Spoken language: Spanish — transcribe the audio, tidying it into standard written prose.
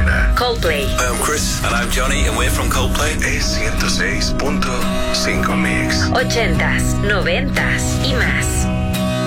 mañana. Coldplay. Hi, I'm Chris. And I'm Johnny, and we're from Coldplay. Es 106.5 Mix. 80s, 90s y más.